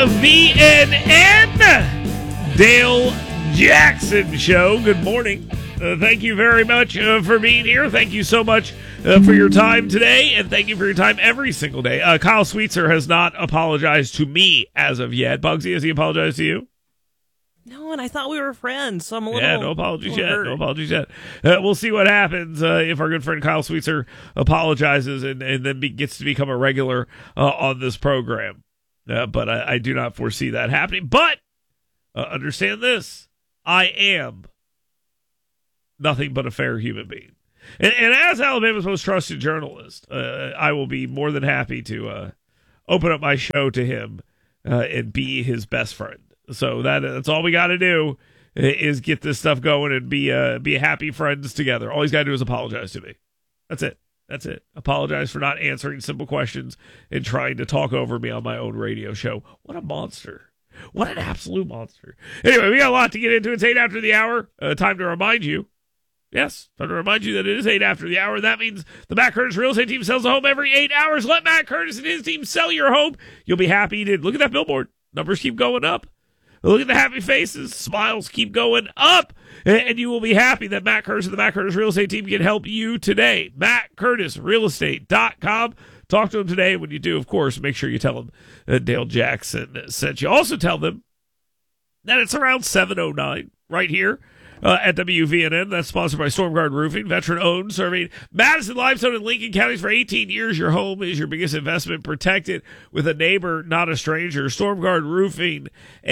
VNN Dale Jackson Show. Good morning. Thank you very much for being here. Thank you so much for your time today, and thank you for your time every single day. Kyle Sweetser has not apologized to me as of yet. Bugsy, has he apologized to you? No, and I thought we were friends, so I'm a little... Yeah, no apologies yet. hurt. No apologies yet. We'll see what happens if our good friend Kyle Sweetser apologizes and then gets to become a regular on this program. But I do not foresee that happening. But understand this. I am nothing but a fair human being. And as Alabama's most trusted journalist, I will be more than happy to open up my show to him and be his best friend. So that's all we got to do is get this stuff going and be happy friends together. All he's got to do is apologize to me. That's it. That's it. Apologize for not answering simple questions and trying to talk over me on my own radio show. What a monster. What an absolute monster. Anyway, we got a lot to get into. It's 8 after the hour. Time to remind you. Yes, time to remind you that it is 8 after the hour. That means the Matt Curtis Real Estate Team sells a home every 8 hours. Let Matt Curtis and his team sell your home. You'll be happy you did. Look at that billboard. Numbers keep going up. Look at the happy faces. Smiles keep going up. And you will be happy that Matt Curtis and the Matt Curtis Real Estate Team can help you today. MattCurtisRealEstate.com. Talk to them today. When you do, of course, make sure you tell them Dale Jackson sent you. Also tell them that it's around 7:09 right here at WVNN. That's sponsored by Stormguard Roofing, veteran-owned, serving Madison, Limestone, and Lincoln counties for 18 years. Your home is your biggest investment. Protect it with a neighbor, not a stranger. Stormguard Roofing,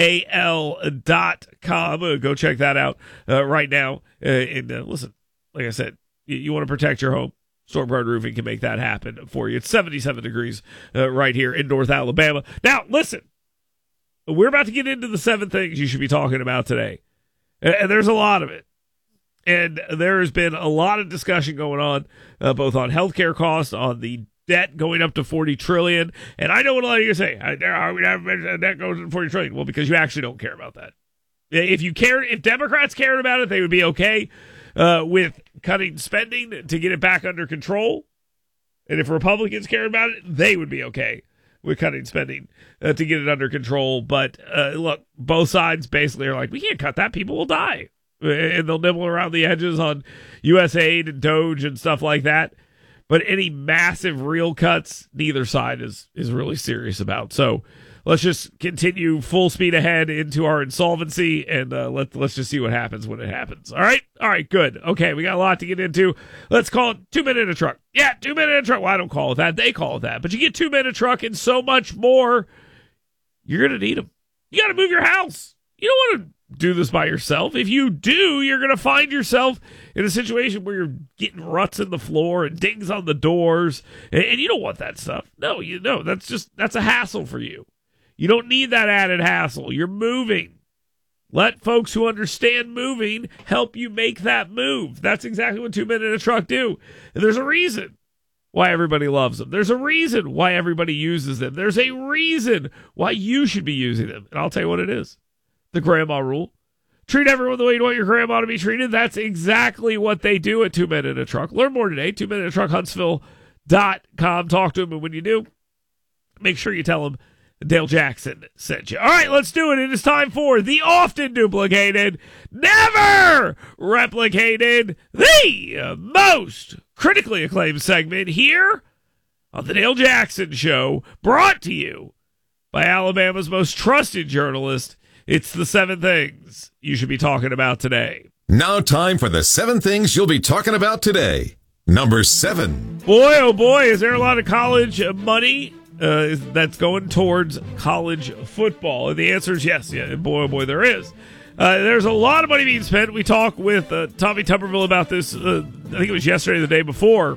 AL.com. Go check that out right now. And listen, like I said, you want to protect your home. Stormguard Roofing can make that happen for you. It's 77 degrees right here in North Alabama. Now, listen, we're about to get into the 7 things you should be talking about today. And there's a lot of it. And there has been a lot of discussion going on, both on healthcare costs, on the debt going up to $40 trillion. And I know what a lot of you say. Debt goes to $40 trillion. Well, because you actually don't care about that. If Democrats cared about it, they would be okay with cutting spending to get it back under control. And if Republicans cared about it, they would be okay with cutting spending to get it under control. But look, both sides basically are like, we can't cut that. People will die. And they'll nibble around the edges on USAID and Doge and stuff like that. But any massive real cuts, neither side is really serious about. So let's just continue full speed ahead into our insolvency, and let's just see what happens when it happens. All right? All right, good. Okay, we got a lot to get into. Let's call it 2 Men in a Truck. Yeah, 2 Men in a Truck. Well, I don't call it that. They call it that. But you get 2 Men in a Truck and so much more. You're going to need them. You got to move your house. You don't want to do this by yourself. If you do, you're going to find yourself in a situation where you're getting ruts in the floor and dings on the doors, and you don't want that stuff. No, that's a hassle for you. You don't need that added hassle. You're moving. Let folks who understand moving help you make that move. That's exactly what 2 Men in a Truck do. And there's a reason why everybody loves them. There's a reason why everybody uses them. There's a reason why you should be using them. And I'll tell you what it is. The grandma rule. Treat everyone the way you want your grandma to be treated. That's exactly what they do at 2 Men in a Truck. Learn more today. 2 Men in a Truck, Huntsville.com. Talk to them. And when you do, make sure you tell them Dale Jackson sent you. All right, let's do it. It is time for the often duplicated, never replicated, the most critically acclaimed segment here on the Dale Jackson Show, brought to you by Alabama's most trusted journalist. It's the 7 things you should be talking about today. Now time for the 7 things you'll be talking about today. Number 7. Boy, oh boy, is there a lot of college money that's going towards college football? And the answer is yes. Yeah, boy, oh boy, there is. There's a lot of money being spent. We talked with Tommy Tuberville about this, I think it was yesterday or the day before.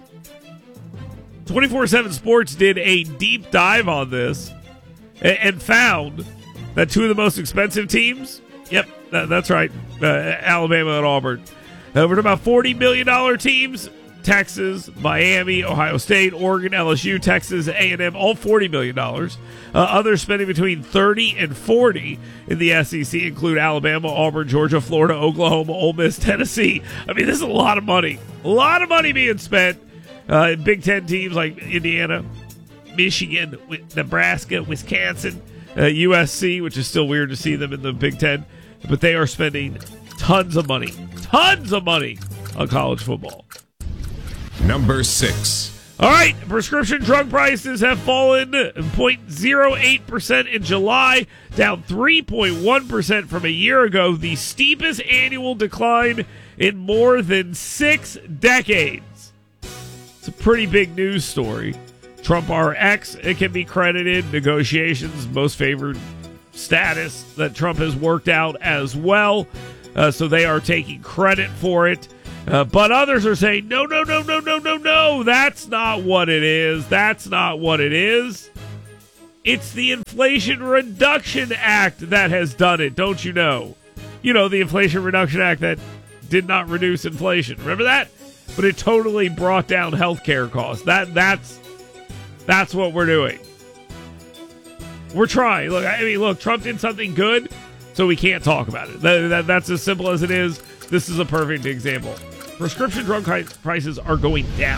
24/7 Sports did a deep dive on this and found that 2 of the most expensive teams, yep, that's right, Alabama and Auburn. We're talking about $40 million teams. Texas, Miami, Ohio State, Oregon, LSU, Texas, A&M, all $40 million. Others spending between $30 and $40 in the SEC include Alabama, Auburn, Georgia, Florida, Oklahoma, Ole Miss, Tennessee. I mean, this is a lot of money. A lot of money being spent in Big Ten teams like Indiana, Michigan, Nebraska, Wisconsin. USC, which is still weird to see them in the Big Ten, but they are spending tons of money on college football. Number 6. All right, prescription drug prices have fallen 0.08% in July, down 3.1% from a year ago, the steepest annual decline in more than 6 decades. It's a pretty big news story. Trump RX, it can be credited, negotiations, most favored status that Trump has worked out as well. So they are taking credit for it. But others are saying, no, that's not what it is. That's not what it is. It's the Inflation Reduction Act that has done it, don't you know? You know, the Inflation Reduction Act that did not reduce inflation. Remember that? But it totally brought down healthcare costs. That's what we're doing. We're trying. Look, Trump did something good, so we can't talk about it. That's as simple as it is. This is a perfect example. Prescription drug prices are going down.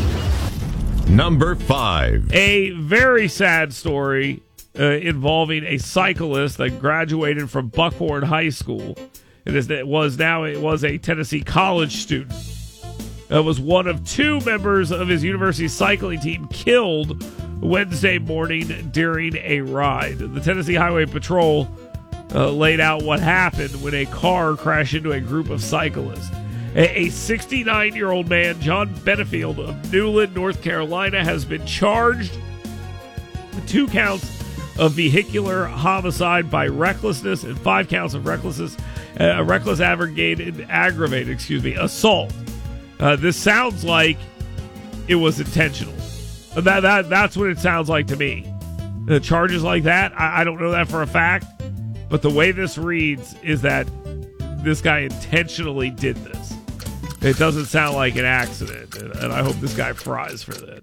Number 5. A very sad story involving a cyclist that graduated from Buckhorn High School. It was a Tennessee college student. It was one of 2 members of his university cycling team killed Wednesday morning during a ride. The Tennessee Highway Patrol laid out what happened when a car crashed into a group of cyclists. A 69-year-old man, John Benefield of Newland, North Carolina, has been charged with 2 counts of vehicular homicide by recklessness and 5 counts of reckless aggravated assault. This sounds like it was intentional. That's what it sounds like to me. The charges like that, I don't know that for a fact, but the way this reads is that this guy intentionally did this. It doesn't sound like an accident, and I hope this guy fries for that.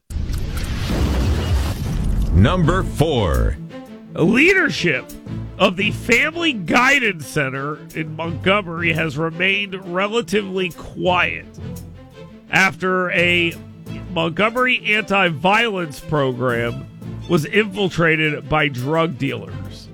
Number 4. Leadership of the Family Guidance Center in Montgomery has remained relatively quiet after a Montgomery anti-violence program was infiltrated by drug dealers.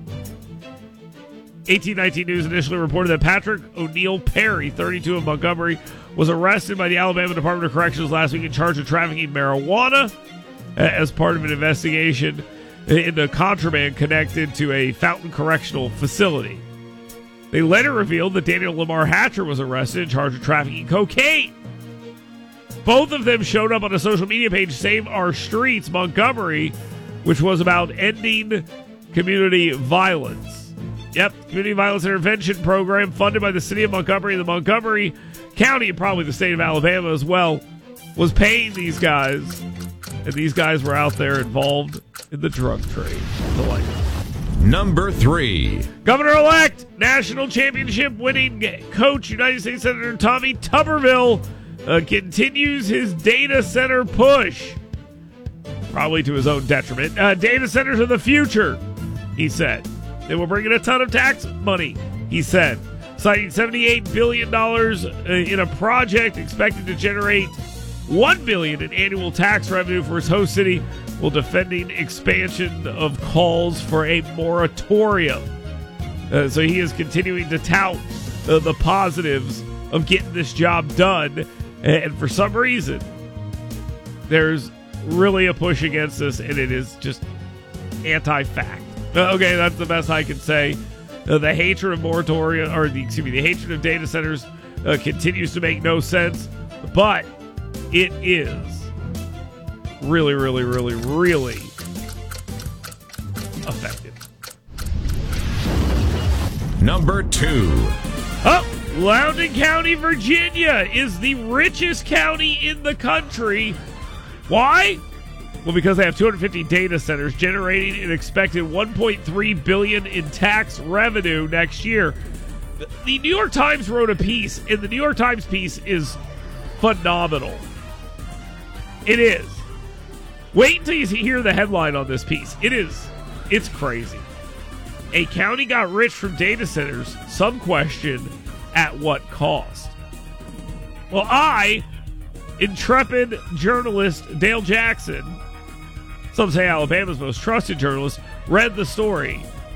1819 News initially reported that Patrick O'Neill Perry, 32 of Montgomery, was arrested by the Alabama Department of Corrections last week in charge of trafficking marijuana as part of an investigation into contraband connected to a Fountain Correctional Facility. They later revealed that Daniel Lamar Hatcher was arrested in charge of trafficking cocaine. Both of them showed up on a social media page, Save Our Streets Montgomery, which was about ending community violence. Yep, Community Violence Intervention Program funded by the city of Montgomery and the Montgomery County, and probably the state of Alabama as well, was paying these guys, and these guys were out there involved in the drug trade. Number 3. Governor-elect, national championship winning coach, United States Senator Tommy Tuberville, continues his data center push, probably to his own detriment. Data centers are the future, he said. They will bring in a ton of tax money, he said, citing $78 billion in a project expected to generate $1 billion in annual tax revenue for his host city, while defending expansion of calls for a moratorium. So he is continuing to tout the positives of getting this job done, and for some reason, there's really a push against this, and it is just anti-fact. Okay, that's the best I can say. The hatred of moratorium, the hatred of data centers continues to make no sense, but it is really, really, really, really effective. Number 2. Oh, Loudoun County, Virginia is the richest county in the country. Why? Well, because they have 250 data centers generating an expected $1.3 billion in tax revenue next year. The New York Times wrote a piece, and the New York Times piece is phenomenal. It is. Wait until you hear the headline on this piece. It's crazy. A county got rich from data centers. Some question, at what cost? Well, intrepid journalist Dale Jackson, some say Alabama's most trusted journalist, read the story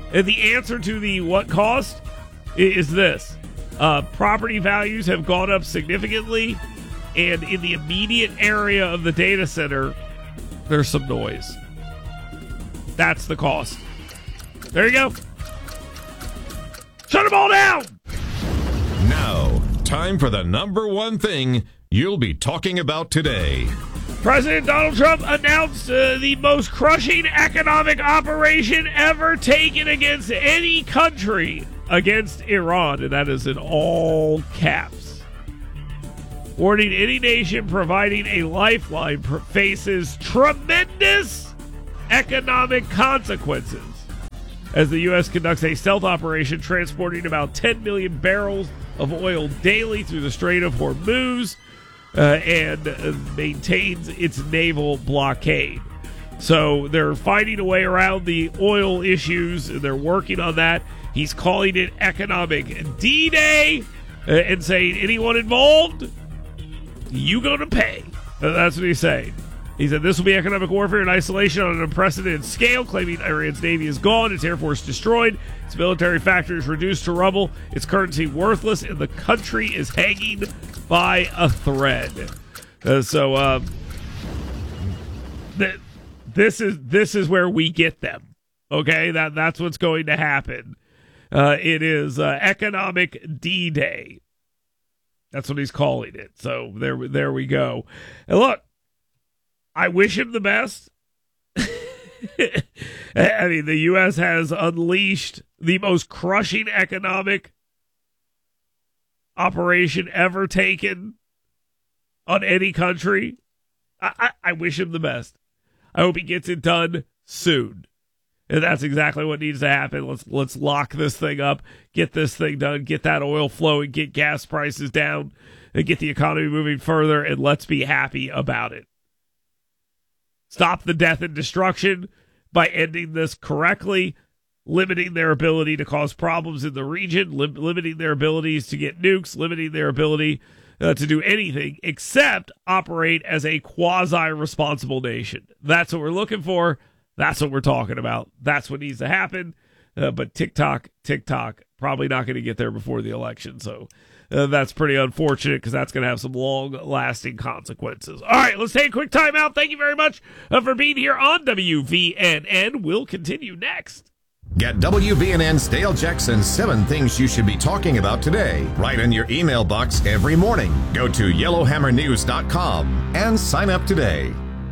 And the answer to the what cost is this. Property values have gone up significantly, and in the immediate area of the data center, there's some noise. That's the cost. There you go. Shut them all down! Now, time for the number one thing you'll be talking about today. President Donald Trump announced the most crushing economic operation ever taken against any country against Iran, and that is in all caps. Warning any nation providing a lifeline faces tremendous economic consequences as the U.S. conducts a stealth operation transporting about 10 million barrels of oil daily through the Strait of Hormuz and maintains its naval blockade. So they're finding a way around the oil issues, and they're working on that. He's calling it economic D-Day and saying, anyone involved, you going to pay. That's what he's saying. He said this will be economic warfare in isolation on an unprecedented scale, claiming Iran's navy is gone, its air force destroyed, its military factories reduced to rubble, its currency worthless, and the country is hanging by a thread. This is where we get them. Okay, that's what's going to happen. It is economic D-Day. That's what he's calling it. So there we go. And look, I wish him the best. I mean, the U.S. has unleashed the most crushing economic operation ever taken on any country. I wish him the best. I hope he gets it done soon. And that's exactly what needs to happen. Let's lock this thing up, get this thing done, get that oil flowing, get gas prices down, and get the economy moving further, and let's be happy about it. Stop the death and destruction by ending this correctly, limiting their ability to cause problems in the region, limiting their abilities to get nukes, limiting their ability to do anything except operate as a quasi-responsible nation. That's what we're looking for. That's what we're talking about. That's what needs to happen. But TikTok, probably not going to get there before the election. So that's pretty unfortunate because that's going to have some long-lasting consequences. All right, let's take a quick time out. Thank you very much for being here on WVNN. We'll continue next. Get WVNN's Dale Jackson 7 Things You Should Be Talking About Today right in your email box every morning. Go to yellowhammernews.com and sign up today.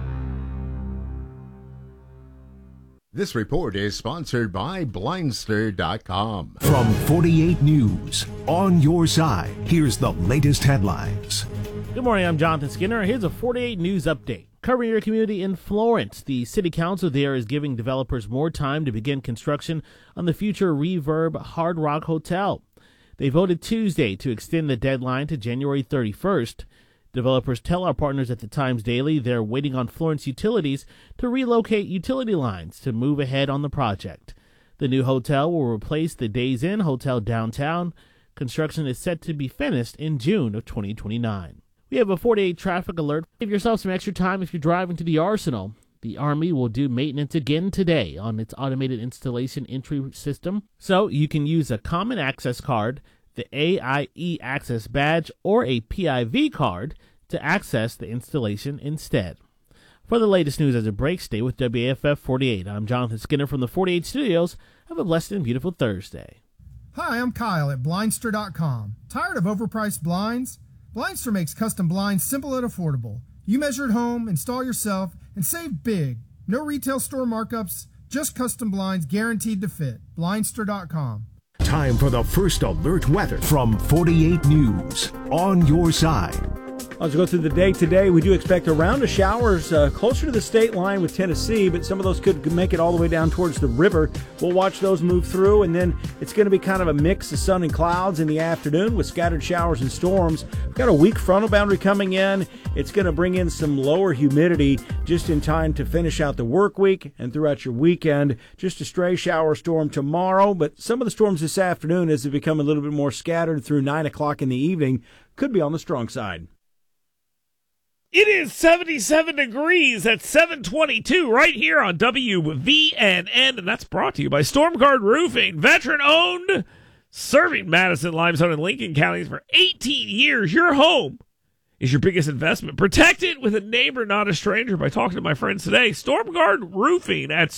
This report is sponsored by Blindster.com. From 48 News, on your side, here's the latest headlines. Good morning, I'm Jonathan Skinner. Here's a 48 News update. Covering your community in Florence, the city council there is giving developers more time to begin construction on the future Reverb Hard Rock Hotel. They voted Tuesday to extend the deadline to January 31st. Developers tell our partners at the Times Daily they're waiting on Florence Utilities to relocate utility lines to move ahead on the project. The new hotel will replace the Days Inn Hotel downtown. Construction is set to be finished in June of 2029. We have a 48 traffic alert. Give yourself some extra time if you're driving to the Arsenal. The Army will do maintenance again today on its automated installation entry system, so you can use a common access card, the AIE Access Badge, or a PIV card to access the installation instead. For the latest news as it breaks, stay with WAFF 48. I'm Jonathan Skinner from the 48 Studios. Have a blessed and beautiful Thursday. Hi, I'm Kyle at Blindster.com. Tired of overpriced blinds? Blindster makes custom blinds simple and affordable. You measure at home, install yourself, and save big. No retail store markups, just custom blinds guaranteed to fit. Blindster.com. Time for the first alert weather from 48 News, on your side. As we go through the day today, we do expect a round of showers closer to the state line with Tennessee, but some of those could make it all the way down towards the river. We'll watch those move through, and then it's going to be kind of a mix of sun and clouds in the afternoon with scattered showers and storms. We've got a weak frontal boundary coming in. It's going to bring in some lower humidity just in time to finish out the work week and throughout your weekend. Just a stray shower storm tomorrow, but some of the storms this afternoon, as they become a little bit more scattered through 9 o'clock in the evening, could be on the strong side. It is 77 degrees at 7:22 right here on WVNN, and that's brought to you by StormGuard Roofing, veteran-owned, serving Madison, Limestone, and Lincoln counties for 18 years. Your home is your biggest investment. Protect it with a neighbor, not a stranger, by talking to my friends today. StormGuard Roofing at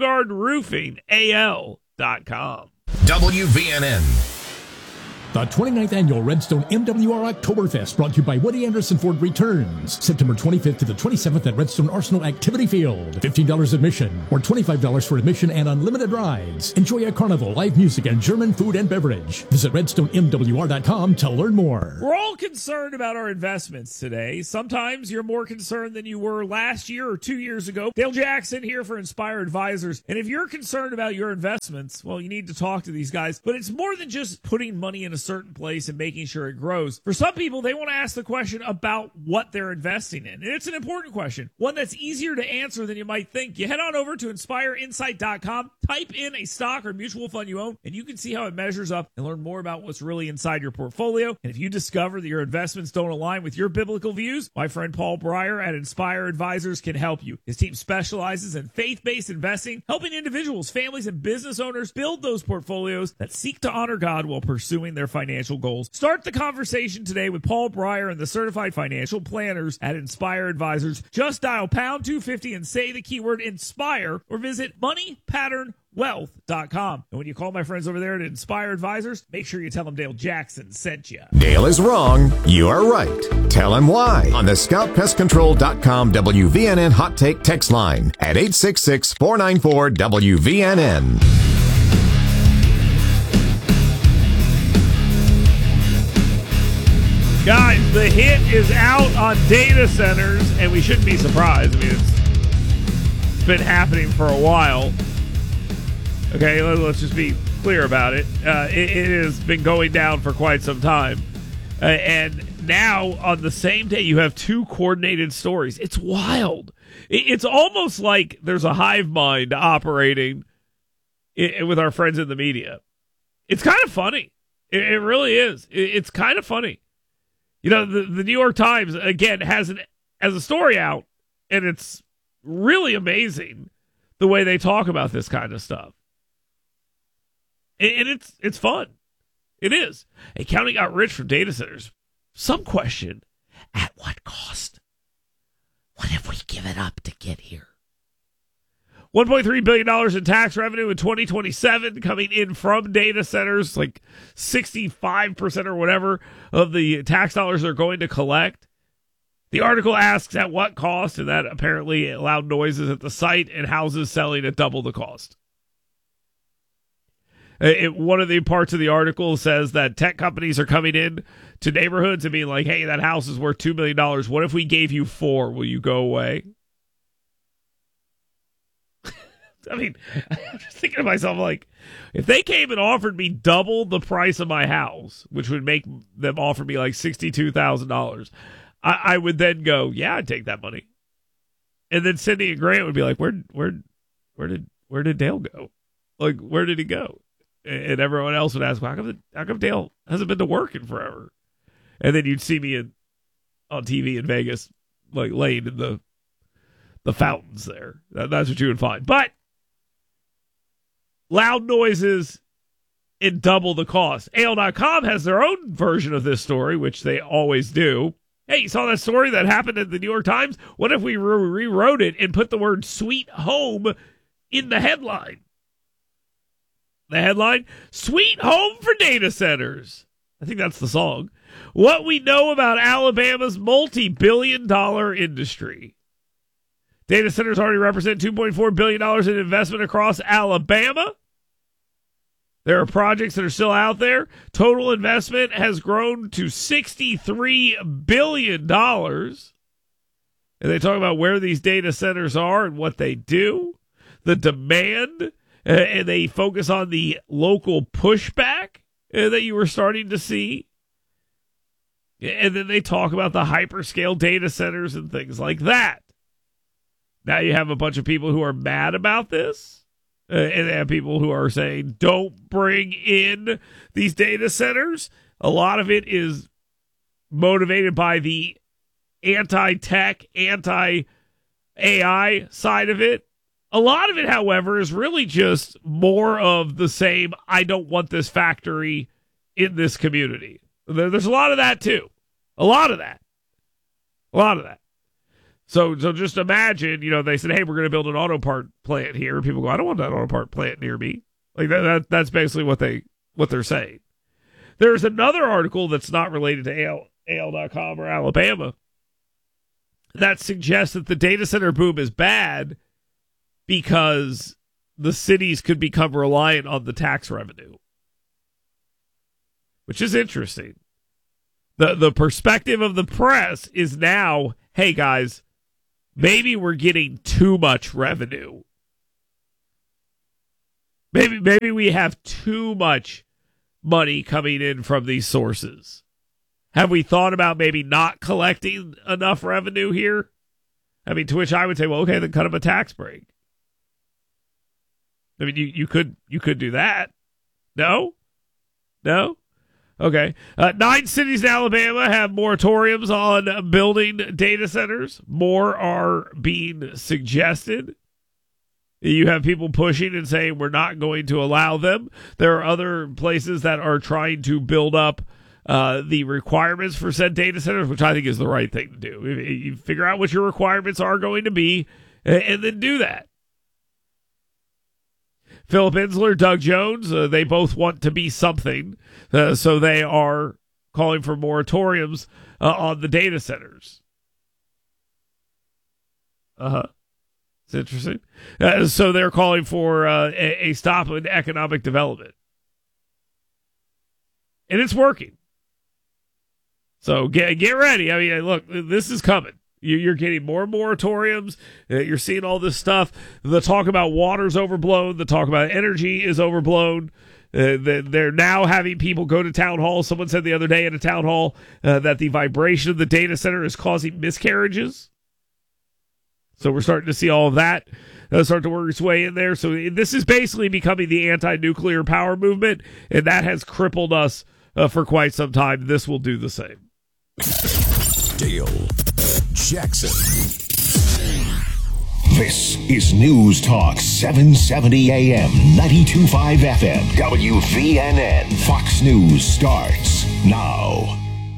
StormGuardRoofingAL.com. WVNN. The 29th Annual Redstone MWR Oktoberfest, brought to you by Woody Anderson Ford, returns September 25th to the 27th at Redstone Arsenal Activity Field. $15 admission or $25 for admission and unlimited rides. Enjoy a carnival, live music, and German food and beverage. Visit RedstoneMWR.com to learn more. We're all concerned about our investments today. Sometimes you're more concerned than you were last year or 2 years ago. Dale Jackson here for Inspire Advisors. And if you're concerned about your investments, well, you need to talk to these guys. But it's more than just putting money in a certain place and making sure it grows. For some people, they want to ask the question about what they're investing in. And it's an important question, one that's easier to answer than you might think. You head on over to InspireInsight.com, type in a stock or mutual fund you own, and you can see how it measures up and learn more about what's really inside your portfolio. And if you discover that your investments don't align with your biblical views, my friend Paul Breyer at Inspire Advisors can help you. His team specializes in faith-based investing, helping individuals, families, and business owners build those portfolios that seek to honor God while pursuing their financial goals. Start the conversation today with Paul Breyer and the certified financial planners at Inspire Advisors. Just dial pound 250 and say the keyword INSPIRE or visit moneypatternwealth.com. And when you call my friends over there at Inspire Advisors, make sure you tell them Dale Jackson sent you. Dale is wrong. You are right. Tell him why on the ScoutPestControl.com WVNN Hot Take text line at 866-494-WVNN. Guys, the hit is out on data centers, and we shouldn't be surprised. I mean, it's been happening for a while. Okay, let's just be clear about it. It has been going down for quite some time. And now, on the same day, you have two coordinated stories. It's wild. It's almost like there's a hive mind operating with our friends in the media. It's kind of funny. It really is. It's kind of funny. You know, the New York Times, again, has a story out, and it's really amazing the way they talk about this kind of stuff. And it's fun. It is. A county got rich from data centers. Some question, at what cost? What have we given up to get here? $1.3 billion in tax revenue in 2027 coming in from data centers, like 65% or whatever of the tax dollars they're going to collect. The article asks at what cost, and that apparently loud noises at the site and houses selling at double the cost. One of the parts of the article says that tech companies are coming in to neighborhoods and being like, hey, that house is worth $2 million. What if we gave you $4 million? Will you go away? I mean, I'm just thinking to myself, like, if they came and offered me double the price of my house, which would make them offer me like $62,000, I would then go, yeah, I'd take that money. And then Cindy and Grant would be like, where did Dale go? Like, where did he go? And everyone else would ask, well, how come Dale hasn't been to work in forever? And then you'd see me on TV in Vegas, like laying in the fountains there. That's what you would find. But loud noises and double the cost. AL.com has their own version of this story, which they always do. Hey, you saw that story that happened in the New York Times? What if we rewrote it and put the word sweet home in the headline? The headline, Sweet Home for Data Centers. I think that's the song. What we know about Alabama's multi-billion-dollar industry. Data centers already represent $2.4 billion in investment across Alabama. There are projects that are still out there. Total investment has grown to $63 billion. And they talk about where these data centers are and what they do, the demand, and they focus on the local pushback that you were starting to see. And then they talk about the hyperscale data centers and things like that. Now you have a bunch of people who are mad about this, and they have people who are saying, don't bring in these data centers. A lot of it is motivated by the anti-tech, anti-AI side of it. A lot of it, however, is really just more of the same, I don't want this factory in this community. There's a lot of that, too. A lot of that. So just imagine, they said, hey, we're going to build an auto part plant here. People go, I don't want that auto part plant near me. Like that's basically what they're saying. There's another article that's not related to AL.com or Alabama that suggests that the data center boom is bad because the cities could become reliant on the tax revenue, which is interesting. The perspective of the press is now, hey guys, maybe we're getting too much revenue. Maybe we have too much money coming in from these sources. Have we thought about maybe not collecting enough revenue here? I mean, to which I would say, well, okay, then cut them a tax break. I mean, you could do that. No? Okay. 9 cities in Alabama have moratoriums on building data centers. More are being suggested. You have people pushing and saying we're not going to allow them. There are other places that are trying to build up the requirements for said data centers, which I think is the right thing to do. You figure out what your requirements are going to be and then do that. Philip Insler, Doug Jones, they both want to be something, so they are calling for moratoriums on the data centers. It's interesting. So they're calling for a stop in economic development. And it's working. So get ready. I mean, look, this is coming. You're getting more moratoriums. You're seeing all this stuff. The talk about water's overblown. The talk about energy is overblown. They're now having people go to town halls. Someone said the other day at a town hall that the vibration of the data center is causing miscarriages. So we're starting to see all of that start to work its way in there. So this is basically becoming the anti-nuclear power movement, and that has crippled us for quite some time. This will do the same. Dale Jackson. This is News Talk 770 AM, 92.5 FM, WVNN. Fox News starts now.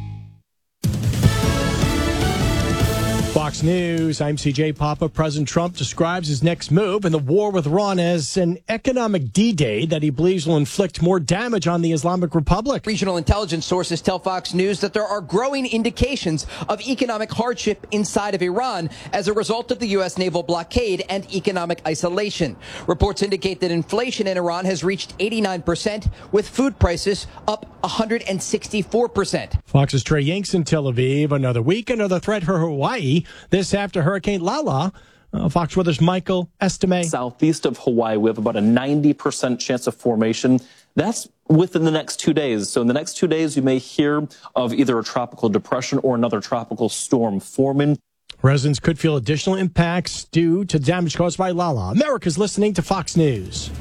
Fox News, I'm CJ Papa. President Trump describes his next move in the war with Iran as an economic D-Day that he believes will inflict more damage on the Islamic Republic. Regional intelligence sources tell Fox News that there are growing indications of economic hardship inside of Iran as a result of the U.S. naval blockade and economic isolation. Reports indicate that inflation in Iran has reached 89%, with food prices up 164%. Fox's Trey Yanks in Tel Aviv. Another week, another threat for Hawaii. This after Hurricane Lala. Fox Weather's Michael Estime. Southeast of Hawaii, we have about a 90% chance of formation. That's within the next 2 days. So in the next 2 days, you may hear of either a tropical depression or another tropical storm forming. Residents could feel additional impacts due to damage caused by Lala. America's listening to Fox News.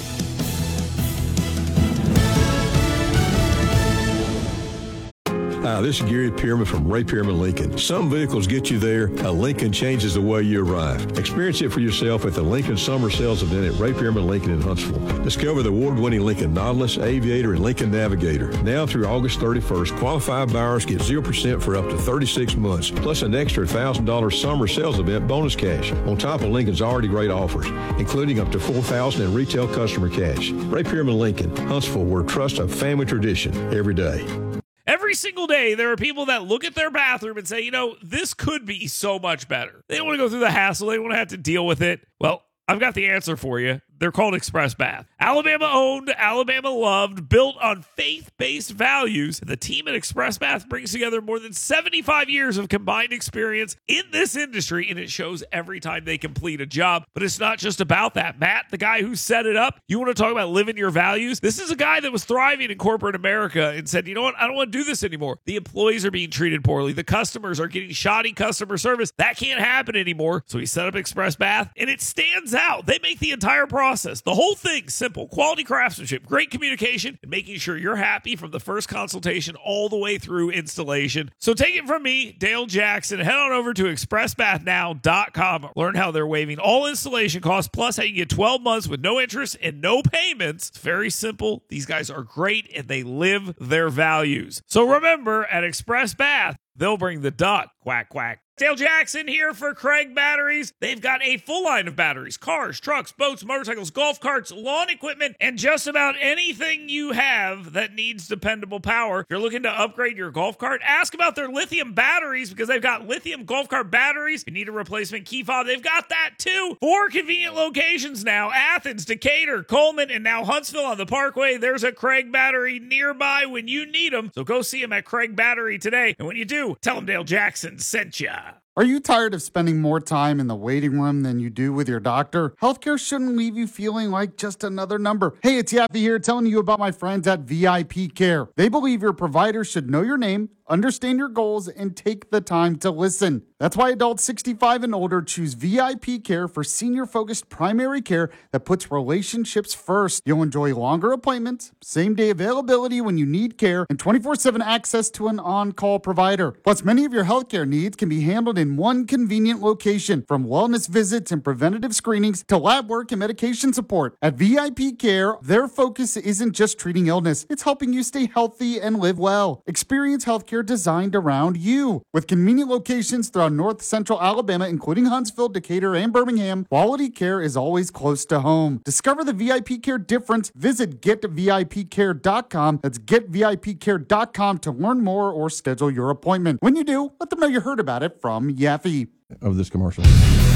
Hi, this is Gary Pearman from Ray Pearman Lincoln. Some vehicles get you there. A Lincoln changes the way you arrive. Experience it for yourself at the Lincoln Summer Sales event at Ray Pearman Lincoln in Huntsville. Discover the award-winning Lincoln Nautilus, Aviator, and Lincoln Navigator. Now through August 31st, qualified buyers get 0% for up to 36 months, plus an extra $1,000 summer sales event bonus cash, on top of Lincoln's already great offers, including up to $4,000 in retail customer cash. Ray Pearman Lincoln, Huntsville, where trust a family tradition every day. Every single day, there are people that look at their bathroom and say, this could be so much better. They don't want to go through the hassle. They don't want to have to deal with it. Well, I've got the answer for you. They're called Express Bath. Alabama owned, Alabama loved, built on faith-based values. The team at Express Bath brings together more than 75 years of combined experience in this industry, and it shows every time they complete a job. But it's not just about that. Matt, the guy who set it up, you want to talk about living your values? This is a guy that was thriving in corporate America and said, you know what? I don't want to do this anymore. The employees are being treated poorly. The customers are getting shoddy customer service. That can't happen anymore. So he set up Express Bath, and it stands out. They make the entire process process. The whole thing's simple. Quality craftsmanship, great communication, and making sure you're happy from the first consultation all the way through installation. So take it from me, Dale Jackson. Head on over to expressbathnow.com. Learn how they're waiving all installation costs, plus how you get 12 months with no interest and no payments. It's very simple. These guys are great, and they live their values. So remember, at Express Bath, they'll bring the duck. Quack, quack. Dale Jackson here for Craig Batteries. They've got a full line of batteries, cars, trucks, boats, motorcycles, golf carts, lawn equipment, and just about anything you have that needs dependable power. If you're looking to upgrade your golf cart, ask about their lithium batteries because they've got lithium golf cart batteries. If you need a replacement key fob, they've got that too. 4 convenient locations now: Athens, Decatur, Coleman, and now Huntsville on the Parkway. There's a Craig Battery nearby when you need them. So go see them at Craig Battery today. And when you do, tell them Dale Jackson sent ya. Are you tired of spending more time in the waiting room than you do with your doctor? Healthcare shouldn't leave you feeling like just another number. Hey, it's Yappy here telling you about my friends at VIP Care. They believe your provider should know your name, understand your goals, and take the time to listen. That's why adults 65 and older choose VIP Care for senior-focused primary care that puts relationships first. You'll enjoy longer appointments, same-day availability when you need care, and 24/7 access to an on-call provider. Plus, many of your healthcare needs can be handled in one convenient location, from wellness visits and preventative screenings to lab work and medication support. At VIP Care, their focus isn't just treating illness, it's helping you stay healthy and live well. Experience healthcare designed around you. With convenient locations throughout North Central Alabama, including Huntsville, Decatur, and Birmingham, quality care is always close to home. Discover the VIP Care difference. Visit GetVIPCare.com. That's GetVIPCare.com to learn more or schedule your appointment. When you do, let them know you heard about it from Yaffee. Of this commercial.